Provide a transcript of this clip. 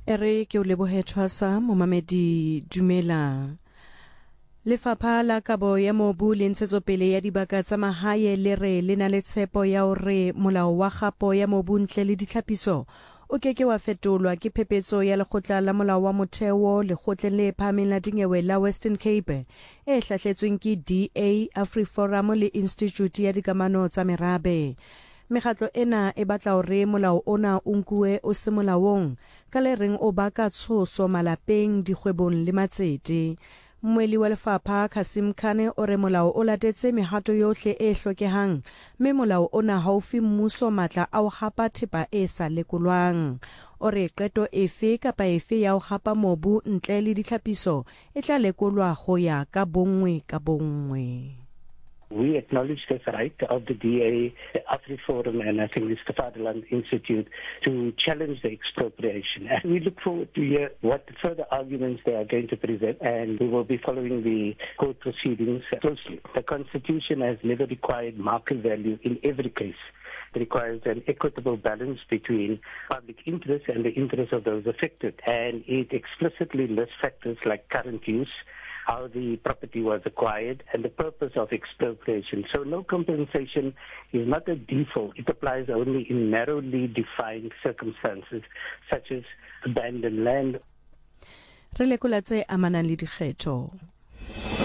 Ere ke o lebohe Thwasa Momamedi dumela. Lefapha la Kabo ya Mobu le ntshetsopele ya dibaka tsa mahae le re le na le tshepo ya hore molao wa kgapo ya mobu ntle le ditlhapiso o keke wa fetolwa ke phephetso ya lekgotla la molao wa motheo lekgotleng le phahameng la dinyewe la Western Cape e hlahletsweng ke DA, AfriForum le Institute ya dikamano tsa merabe. Mekgatlo ena e batla hore molao ona o nkuwe o se molaong ka le reng o baka tshoso malapeng, dikgwebong le matsete. Mmweli wa lefapha Kasim Khane o re molao o latetse mehato yohle e hlokehang, mme molao ona haufi mmuso matla a ho hapa thepa e sa lekolwang. O re qeto efe kapa efe ya ho hapa mobu ntle le ditlhapiso e tla lekolwa ho ya ka bonngwe ka bonngwe. We acknowledge the right of the DA, the AfriForum, and I think it's the Fatherland Institute to challenge the expropriation. And we look forward to hear what further arguments they are going to present, and we will be following the court proceedings closely. The Constitution has never required market value in every case. It requires an equitable balance between public interest and the interest of those affected. And it explicitly lists factors like current use, how the property was acquired, and the purpose of expropriation. So no compensation is not a default. It applies only in narrowly defined circumstances, such as abandoned land. Re lekola tse amanang le dikgetho.